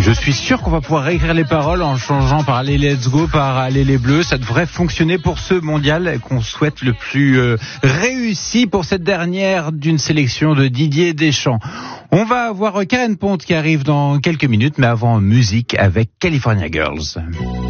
Je suis sûr qu'on va pouvoir réécrire les paroles en changeant par les Let's Go, par les Bleus. Ça devrait fonctionner pour ce mondial qu'on souhaite le plus réussi pour cette dernière d'une sélection de Didier Deschamps. On va avoir Karen Ponte qui arrive dans quelques minutes, mais avant musique avec California Girls.